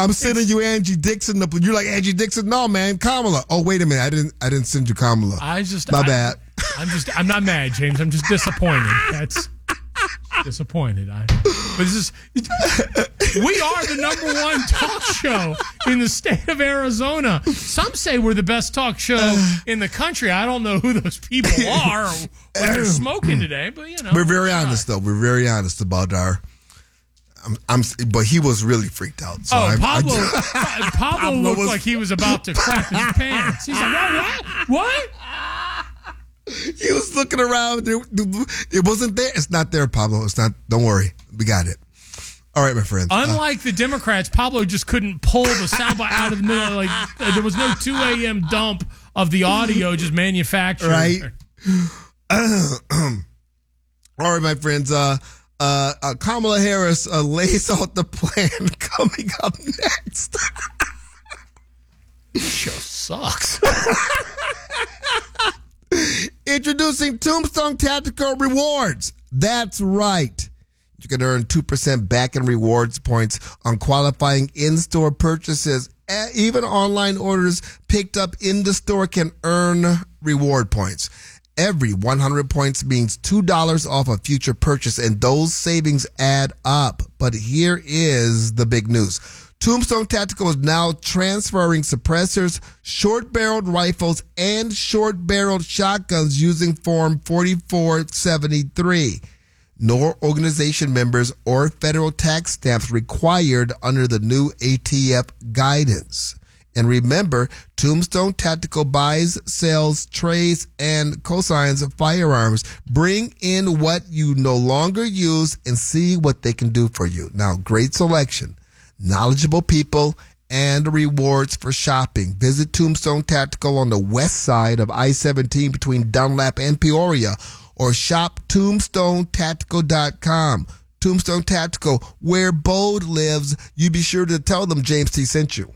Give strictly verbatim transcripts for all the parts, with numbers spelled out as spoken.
I'm sending you Angie Dixon. You're like, Angie Dixon? No, man, Kamala. Oh, wait a minute. I didn't I didn't send you Kamala. I just... My I, bad. I'm just... I'm not mad, James. I'm just disappointed. That's... Disappointed. I, but this is... We are the number one talk show in the state of Arizona. Some say we're the best talk show in the country. I don't know who those people are or what they're smoking today, but, you know. We're very honest, though. We're very honest about our... I'm, I'm, but he was really freaked out. So oh, I'm, Pablo, I'm, Pablo, Pablo looked was, like he was about to crap his pants. He's like, what? What? What? He was looking around. It wasn't there. It's not there, Pablo. It's not. Don't worry. We got it. All right, my friends. Unlike uh, the Democrats, Pablo just couldn't pull the soundbite out of the middle. Like uh, there was no two a.m. dump of the audio just manufactured. Right. Uh, all right, my friends. Uh, uh, uh, Kamala Harris uh, lays out the plan coming up next. This show sucks. Introducing Tombstone Tactical Rewards. That's right. You can earn two percent back in rewards points on qualifying in-store purchases. Even online orders picked up in the store can earn reward points. Every one hundred points means two dollars off a future purchase, and those savings add up. But here is the big news. Tombstone Tactical is now transferring suppressors, short-barreled rifles, and short-barreled shotguns using Form forty-four seventy-three. No organization members or federal tax stamps required under the new A T F guidance. And remember, Tombstone Tactical buys, sells, trades, and cosigns of firearms. Bring in what you no longer use and see what they can do for you. Now, great selection, knowledgeable people, and rewards for shopping. Visit Tombstone Tactical on the west side of I seventeen between Dunlap and Peoria, or shop tombstone tactical dot com. Tombstone Tactical, where bold lives. You be sure to tell them James T. sent you.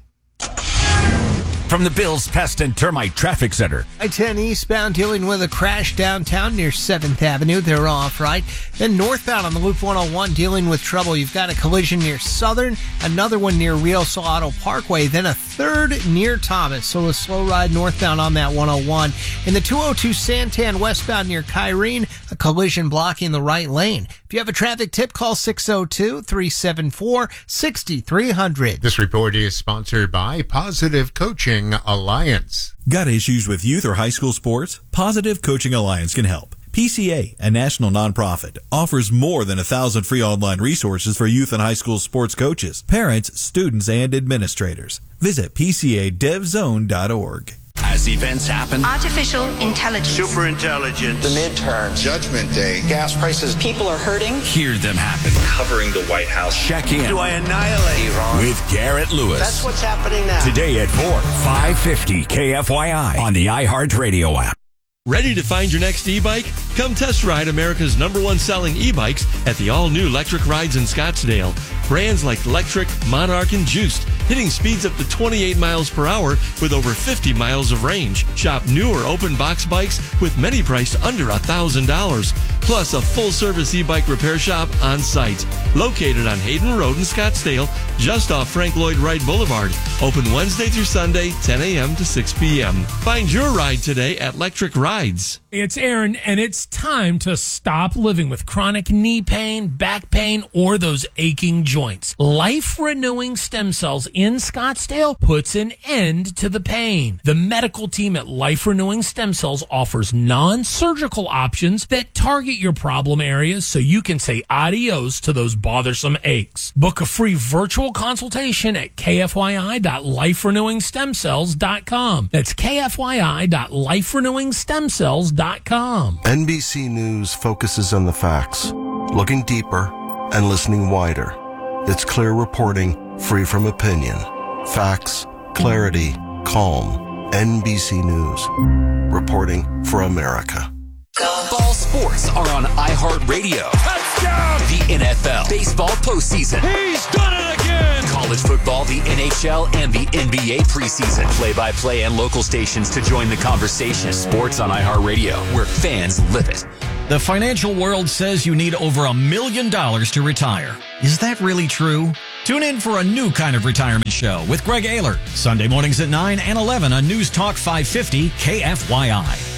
From the Bills Pest and Termite Traffic Center. I ten eastbound dealing with a crash downtown near seventh Avenue. They're off, right? Then northbound on the Loop one oh one dealing with trouble. You've got a collision near Southern, another one near Rio Salado Parkway, then a third near Thomas. So a slow ride northbound on that one oh one. In the two oh two Santan westbound near Kyrene, a collision blocking the right lane. If you have a traffic tip, call six oh two, three seven four, six three zero zero. This report is sponsored by Positive Coaching Alliance. Got issues with youth or high school sports? Positive Coaching Alliance can help. P C A, a national nonprofit, offers more than a thousand free online resources for youth and high school sports coaches, parents, students, and administrators. Visit p c a dev zone dot org. As events happen, artificial intelligence, super intelligence, the midterm, Judgment Day, gas prices, people are hurting. Hear them happen. covering the White House. Check in. Do I annihilate Iran? With Garrett Lewis. That's what's happening now. Today at four, five fifty K F Y I on the iHeartRadio app. Ready to find your next e-bike? Come test ride America's number one selling e-bikes at the all-new Electric Rides in Scottsdale. Brands like Electric, Monarch, and Juiced, hitting speeds up to twenty-eight miles per hour with over fifty miles of range. Shop newer open box bikes with many priced under one thousand dollars. Plus a full-service e-bike repair shop on site. Located on Hayden Road in Scottsdale, just off Frank Lloyd Wright Boulevard. Open Wednesday through Sunday, ten a.m. to six p.m. Find your ride today at Electric Rides. It's Aaron, and it's time to stop living with chronic knee pain, back pain, or those aching joints. Life Renewing Stem Cells in Scottsdale puts an end to the pain. The medical team at Life Renewing Stem Cells offers non-surgical options that target your problem areas so you can say adios to those bothersome aches. Book a free virtual consultation at k f y i dot life renewing stem cells dot com. That's k f y i dot life renewing stem cells dot com. N B C News focuses on the facts, looking deeper and listening wider. It's clear reporting, free from opinion. Facts, clarity, calm. N B C News. Reporting for America. Ball sports are on iHeartRadio. Touchdown! The N F L, baseball postseason. He's done it again! College football, the N H L, and the N B A preseason. Play-by-play and local stations to join the conversation. Sports on iHeartRadio, where fans live it. The financial world says you need over a million dollars to retire. Is that really true? Tune in for a new kind of retirement show with Greg Ayler, Sunday mornings at nine and eleven on News Talk five fifty K F Y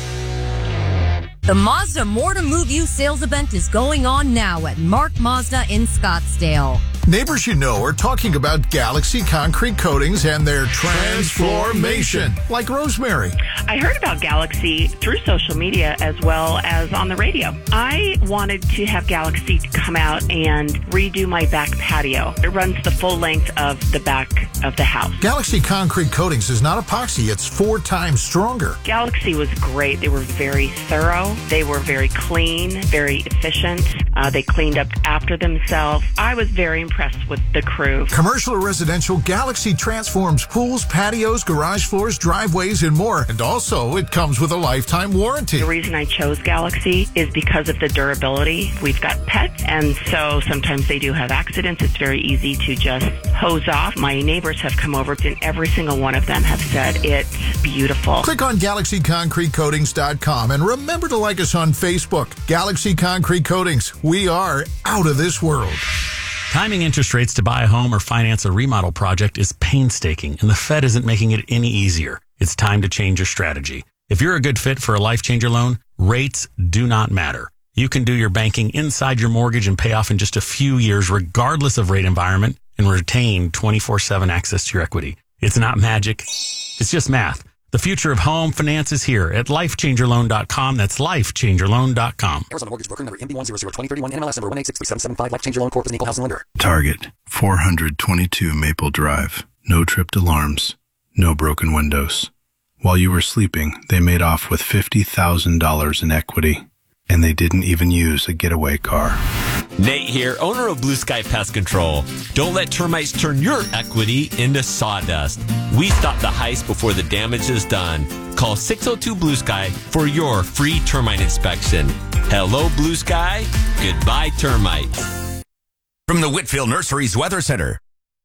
I. The Mazda More to Move You sales event is going on now at Mark Mazda in Scottsdale. Neighbors you know are talking about Galaxy concrete coatings and their transformation, like Rosemary. I heard about Galaxy through social media as well as on the radio. I wanted to have Galaxy come out and redo my back patio. It runs the full length of the back of the house. Galaxy concrete coatings is not epoxy. It's four times stronger. Galaxy was great. They were very thorough. They were very clean, very efficient. Uh, they cleaned up after themselves. I was very impressed with the crew. Commercial or residential, Galaxy transforms pools, patios, garage floors, driveways, and more. And also, it comes with a lifetime warranty. The reason I chose Galaxy is because of the durability. We've got pets, and so sometimes they do have accidents. It's very easy to just hose off. My neighbors have come over, and every single one of them have said it's beautiful. Click on galaxy concrete coatings dot com and remember to like us on Facebook. Galaxy Concrete Coatings. We are out of this world. Timing interest rates to buy a home or finance a remodel project is painstaking, and the Fed isn't making it any easier. It's time to change your strategy. If you're a good fit for a Life Changer loan, rates do not matter. You can do your banking inside your mortgage and pay off in just a few years, regardless of rate environment, and retain twenty-four seven access to your equity. It's not magic. It's just math. The future of home finance is here at life changer loan dot com. That's life changer loan dot com. Arizona Mortgage Broker number M B one zero zero two zero three one, N M L S number one eight six three seven seven five. Life Changer Loan Corp is an equal housing lender. Target, four twenty-two Maple Drive. No tripped alarms. No broken windows. While you were sleeping, they made off with fifty thousand dollars in equity. And they didn't even use a getaway car. Nate here, owner of Blue Sky Pest Control. Don't let termites turn your equity into sawdust. We stop the heist before the damage is done. Call six oh two Blue Sky for your free termite inspection. Hello, Blue Sky. Goodbye, termites. From the Whitfield Nurseries Weather Center.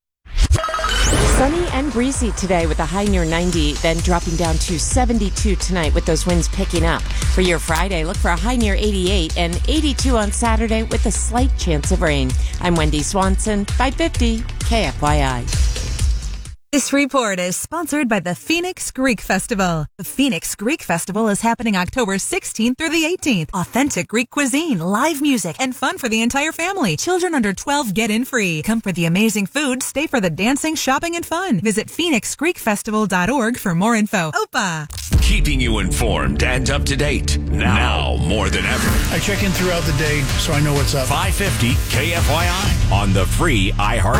Sunny and breezy today with a high near ninety, then dropping down to seventy-two tonight with those winds picking up. For your Friday, look for a high near eighty-eight and eighty-two on Saturday with a slight chance of rain. I'm Wendy Swanson, five fifty K F Y I. This report is sponsored by the Phoenix Greek Festival. The Phoenix Greek Festival is happening October sixteenth through the eighteenth. Authentic Greek cuisine, live music, and fun for the entire family. Children under twelve get in free. Come for the amazing food, stay for the dancing, shopping, and fun. Visit phoenix greek festival dot org for more info. Opa! Keeping you informed and up to date now, now more than ever. I check in throughout the day so I know what's up. five fifty K F Y I on the free iHeart